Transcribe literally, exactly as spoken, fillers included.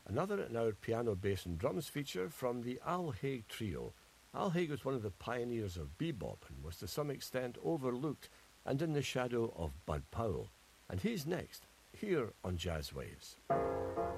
Another in our piano, bass and drums feature from the Al Haig Trio. Al Haig was one of the pioneers of bebop and was to some extent overlooked and in the shadow of Bud Powell. And he's next, here on Jazz Waves.